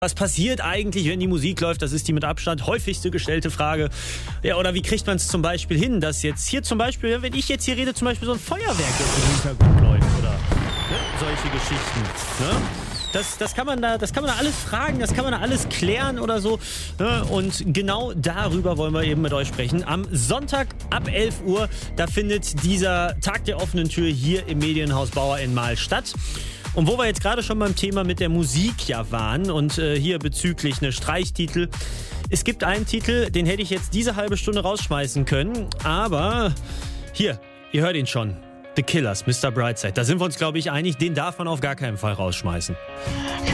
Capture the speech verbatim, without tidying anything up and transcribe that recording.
Was passiert eigentlich, wenn die Musik läuft? Das ist die mit Abstand häufigste gestellte Frage. Ja, oder wie kriegt man es zum Beispiel hin, dass jetzt hier zum Beispiel, wenn ich jetzt hier rede, zum Beispiel so ein Feuerwerk jetzt im Hintergrund läuft oder ne, solche Geschichten. Ne? Das, das, kann man da, das kann man da alles fragen, das kann man da alles klären oder so. Ne? Und genau darüber wollen wir eben mit euch sprechen. Am Sonntag ab elf Uhr, da findet dieser Tag der offenen Tür hier im Medienhaus Bauer in Marl statt. Und wo wir jetzt gerade schon beim Thema mit der Musik ja waren und äh, hier bezüglich eine Streichtitel. Es gibt einen Titel, den hätte ich jetzt diese halbe Stunde rausschmeißen können, aber hier, ihr hört ihn schon. The Killers, Mister Brightside. Da sind wir uns, glaube ich, einig, den darf man auf gar keinen Fall rausschmeißen.